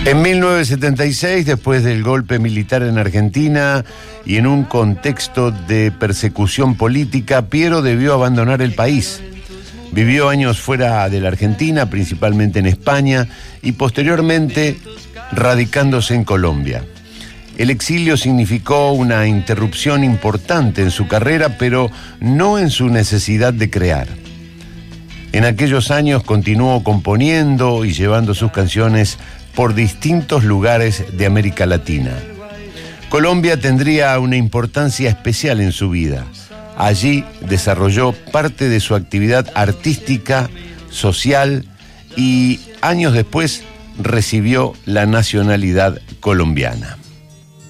En 1976, después del golpe militar en Argentina y en un contexto de persecución política, Piero debió abandonar el país. Vivió años fuera de la Argentina, principalmente en España, y posteriormente radicándose en Colombia. El exilio significó una interrupción importante en su carrera, pero no en su necesidad de crear. En aquellos años continuó componiendo y llevando sus canciones por distintos lugares de América Latina. Colombia tendría una importancia especial en su vida. Allí desarrolló parte de su actividad artística, social y años después recibió la nacionalidad colombiana.